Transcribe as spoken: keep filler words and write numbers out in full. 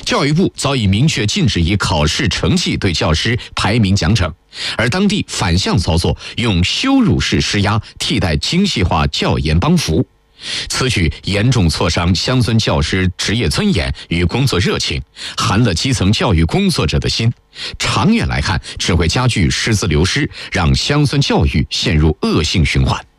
教育部早已明确禁止以考试成绩对教师排名奖惩，而当地反向操作，用羞辱式施压替代精细化教研帮扶。此举严重挫伤乡村教师职业尊严与工作热情，寒了基层教育工作者的心。长远来看，只会加剧师资流失，让乡村教育陷入恶性循环。